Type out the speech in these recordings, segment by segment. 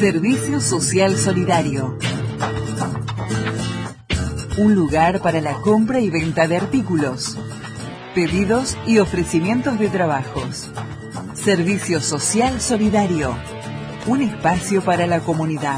Servicio Social Solidario. Un lugar para la compra y venta de artículos, pedidos y ofrecimientos de trabajos. Servicio Social Solidario. Un espacio para la comunidad.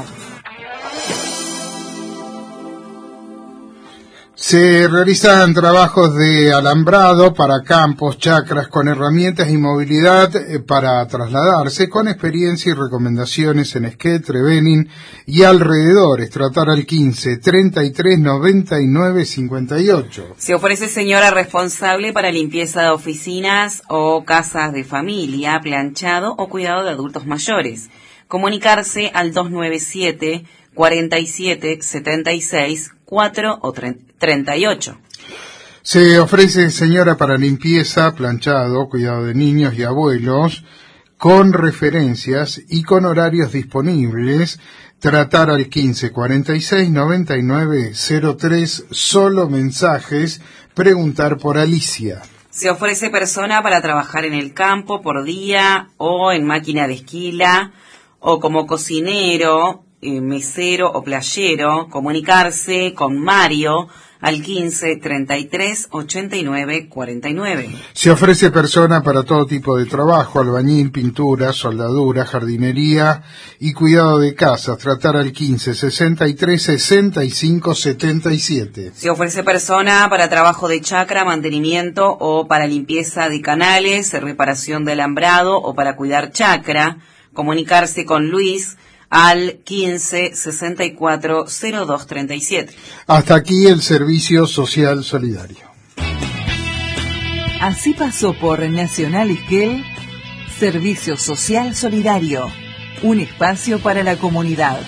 Se realizan trabajos de alambrado para campos, chacras, con herramientas y movilidad para trasladarse, con experiencia y recomendaciones en Esquel, Trevelin y alrededores. Tratar al 15 33 99 58. Se ofrece señora responsable para limpieza de oficinas o casas de familia, planchado o cuidado de adultos mayores. Comunicarse al 297 47 76 4 o 38. Se ofrece señora para limpieza, planchado, cuidado de niños y abuelos, con referencias y con horarios disponibles. Tratar al 15 46 99 03, solo mensajes, preguntar por Alicia. Se ofrece persona para trabajar en el campo por día o en máquina de esquila o como cocinero, mesero o playero. Comunicarse con Mario al 15 33 89 49. Se ofrece persona para todo tipo de trabajo: albañil, pintura, soldadura, jardinería y cuidado de casas. Tratar al 15 63 65 77. Se ofrece persona para trabajo de chacra, mantenimiento o para limpieza de canales, reparación de alambrado o para cuidar chacra. Comunicarse con Luis al 15 64 02 37. Hasta aquí el Servicio Social Solidario. Así pasó por Nacional Esquel, Servicio Social Solidario, un espacio para la comunidad.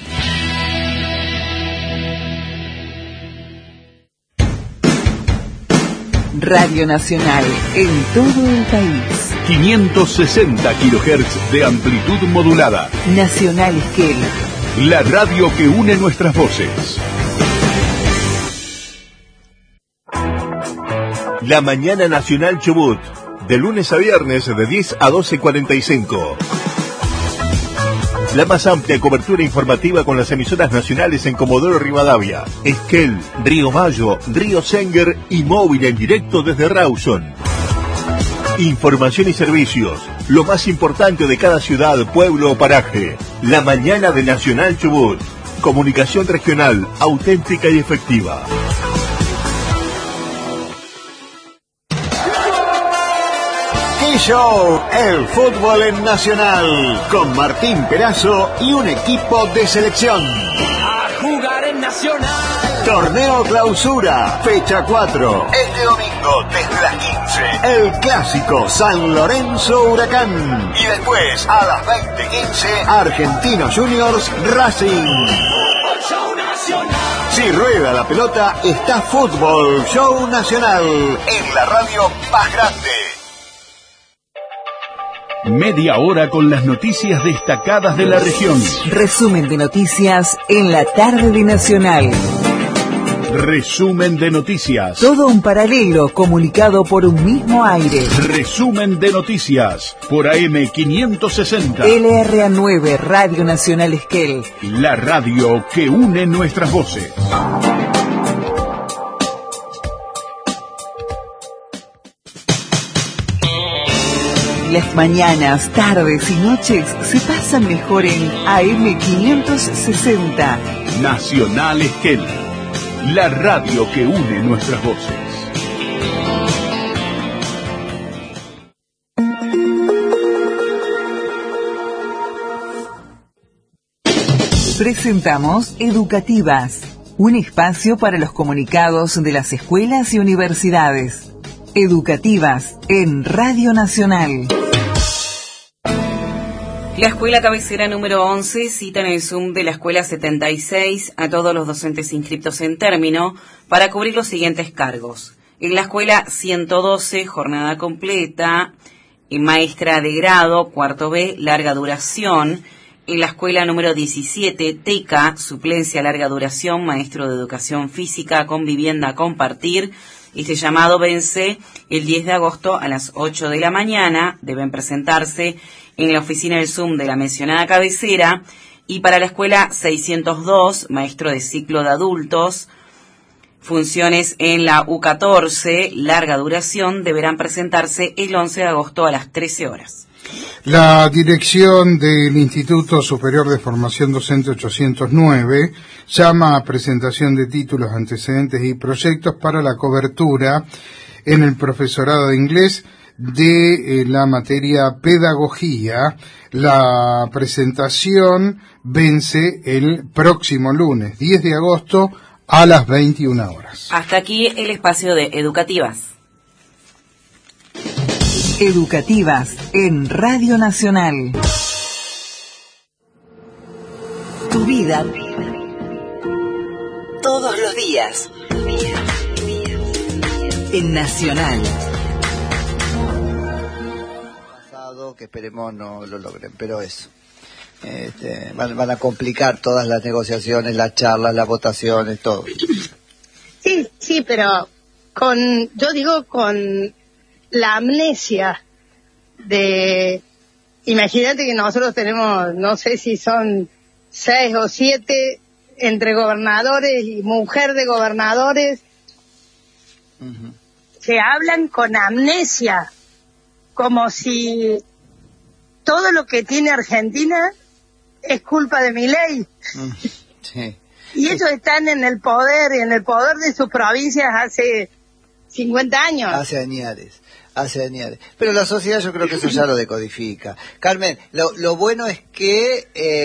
Radio Nacional en todo el país. 560 kHz de amplitud modulada. Nacional Esquel. La radio que une nuestras voces. La Mañana Nacional Chubut. De lunes a viernes de 10 a 12:45. La más amplia cobertura informativa con las emisoras nacionales en Comodoro Rivadavia, Esquel, Río Mayo, Río Senguer y móvil en directo desde Rawson. Información y servicios, lo más importante de cada ciudad, pueblo o paraje. La mañana de Nacional Chubut. Comunicación regional, auténtica y efectiva. Show, el fútbol en Nacional, con Martín Perazo y un equipo de selección. A jugar en Nacional. Torneo Clausura, fecha 4. Este domingo desde las 15. El clásico San Lorenzo Huracán. Y después a las 20:15 Argentinos Juniors Racing. Fútbol Show Nacional. Si rueda la pelota, está Fútbol Show Nacional en la radio más grande. Media hora con las noticias destacadas de la región. Resumen de noticias en la tarde de Nacional. Resumen de noticias. Todo un paralelo comunicado por un mismo aire. Resumen de noticias por AM 560. LRA9, Radio Nacional Esquel. La radio que une nuestras voces. Las mañanas, tardes y noches se pasan mejor en AM 560. Nacional Esquel, la radio que une nuestras voces. Presentamos Educativas, un espacio para los comunicados de las escuelas y universidades. Educativas en Radio Nacional. La escuela cabecera número 11 cita en el Zoom de la escuela 76 a todos los docentes inscriptos en término para cubrir los siguientes cargos. En la escuela 112, jornada completa, maestra de grado, cuarto B, larga duración. En la escuela número 17, TECA, suplencia larga duración, maestro de educación física con vivienda a compartir. Este llamado vence el 10 de agosto a las 8 de la mañana. Deben presentarse en la oficina del Zoom de la mencionada cabecera Y para la escuela 602, maestro de ciclo de adultos, funciones en la U14, larga duración, deberán presentarse el 11 de agosto a las 13 horas. La dirección del Instituto Superior de Formación Docente 809 llama a presentación de títulos, antecedentes y proyectos para la cobertura en el profesorado de inglés de la materia pedagogía. La presentación vence el próximo lunes, 10 de agosto, a las 21 horas. Hasta aquí el espacio de Educativas. Educativas en Radio Nacional. Tu vida. Todos los días. En Nacional. Pasado, que esperemos no lo logren, pero eso. Van a complicar todas las negociaciones, las charlas, las votaciones, todo. Sí, pero con la amnesia de, imagínate que nosotros tenemos, no sé si son 6 o 7 entre gobernadores y mujer de gobernadores, que hablan con amnesia, como si todo lo que tiene Argentina es culpa de Milei. Sí. Y ellos están en el poder de sus provincias hace 50 años. Hace añares. Pero la sociedad, yo creo que eso ya lo decodifica. Carmen, lo bueno es que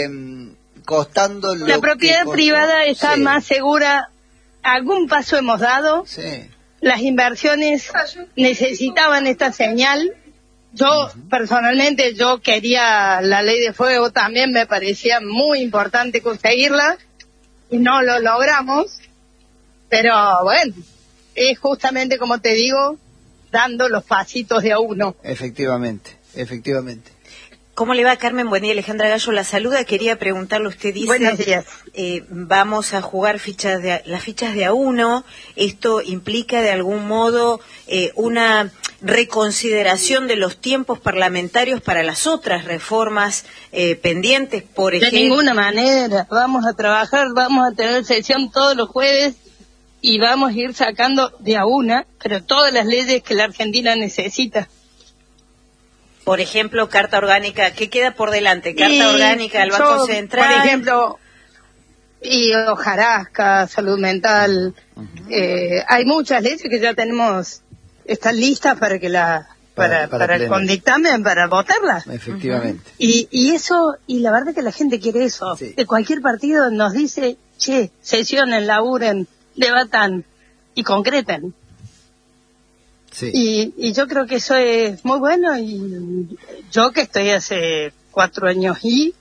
costando lo la propiedad privada está más segura. Algún paso hemos dado. Sí. Las inversiones necesitaban esta señal. Yo, personalmente, yo quería la ley de fuego, también me parecía muy importante conseguirla, y no lo logramos, pero bueno, es justamente como te digo, dando los pasitos de a uno. Efectivamente. ¿Cómo le va, Carmen? Buen día, Alejandra Gallo la saluda. Quería preguntarle, usted dice... Buenos días. Vamos a jugar las fichas de a uno. ¿Esto implica de algún modo una reconsideración de los tiempos parlamentarios para las otras reformas pendientes, por ejemplo? De ninguna manera. Vamos a trabajar, vamos a tener sesión todos los jueves y vamos a ir sacando de a una, pero todas las leyes que la Argentina necesita. Por ejemplo, Carta Orgánica, ¿qué queda por delante? Carta Orgánica del Banco Central. Por ejemplo, y hojarasca, salud mental. Hay muchas leyes que ya tenemos, están listas para que para el dictamen, para votarlas. Efectivamente. Y eso, y la verdad que la gente quiere eso. Sí. De cualquier partido nos dice, sesionen, laburen, debatan y concreten. Sí. Y yo creo que eso es muy bueno, y yo que estoy hace 4 años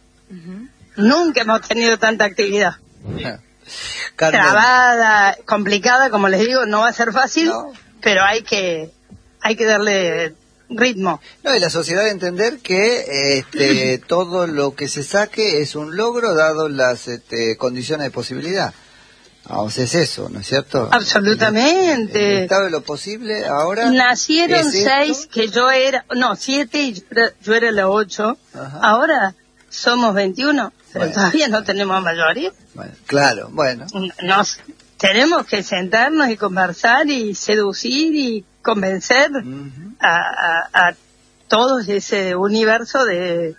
nunca hemos tenido tanta actividad. Carmen. Trabada, complicada, como les digo, no va a ser fácil, pero hay que darle ritmo. No, y la sociedad debe entender que todo lo que se saque es un logro dado las condiciones de posibilidad. Es eso, ¿no es cierto? Absolutamente. El estado de lo posible ahora. Nacieron 6, que yo era, 7 y yo era la 8. Ajá. Ahora somos 21, pero todavía no tenemos mayoría. Claro. Nos tenemos que sentarnos y conversar y seducir y convencer a todos ese universo de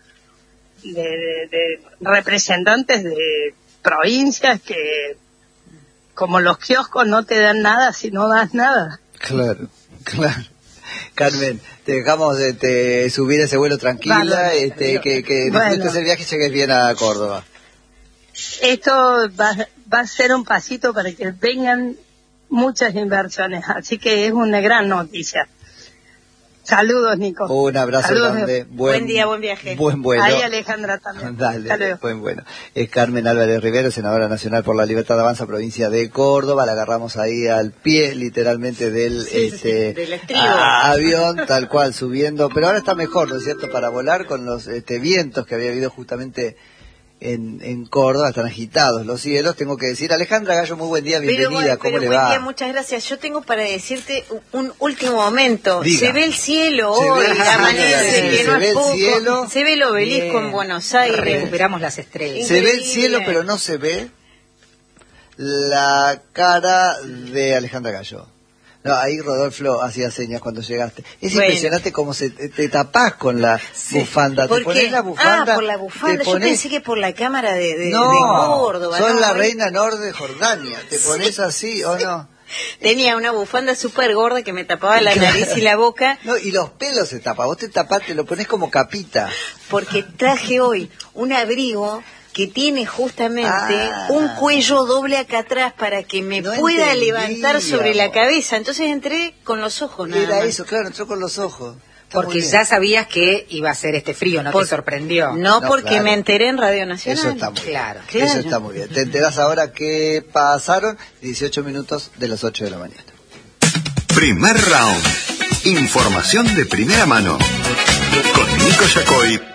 representantes de provincias que, como los kioscos, no te dan nada si no das nada. Claro. Carmen, te dejamos subir ese vuelo tranquila, que disfrutes el viaje y llegues bien a Córdoba. Esto va a ser un pasito para que vengan muchas inversiones, así que es una gran noticia. Saludos, Nico. Un abrazo grande. Buen día, buen viaje. Buen vuelo. Ahí, Alejandra, también. Dale, buen vuelo. Es Carmen Álvarez Rivero, senadora nacional por la Libertad Avanza, provincia de Córdoba. La agarramos ahí al pie, literalmente, del avión, tal cual, subiendo. Pero ahora está mejor, ¿no es cierto?, para volar con los vientos que había habido justamente en Córdoba, están agitados los cielos. Tengo que decir, Alejandra Gallo, muy buen día, bienvenida, ¿cómo le va? Buen día, muchas gracias. Yo tengo para decirte un último momento. Diga. Se ve el cielo hoy, amanece, que no es poco. Se ve el obelisco en Buenos Aires. Recuperamos las estrellas. Se ve el cielo, pero no se ve la cara de Alejandra Gallo. No, ahí Rodolfo hacía señas cuando llegaste. Es impresionante cómo te tapás con la bufanda. ¿Te pones la bufanda? Ah, por la bufanda. Yo pensé que por la cámara de Córdoba. Sos la reina Nor de Jordania. ¿Te pones así o no? Tenía una bufanda súper gorda que me tapaba la nariz y la boca. No, y los pelos se tapan. Vos te tapás, te lo pones como capita. Porque traje hoy un abrigo que tiene justamente un cuello doble acá atrás para que me pueda levantar sobre la cabeza. Entonces entré con los ojos. Era eso, claro, entró con los ojos. Porque ya sabías que iba a ser este frío, ¿no te sorprendió? No, porque claro, me enteré en Radio Nacional. Eso está muy bien. Claro. Eso está muy bien. Te enterás ahora que pasaron 18 minutos de las 8 de la mañana. Primer round. Información de primera mano. Con Nico Yacoy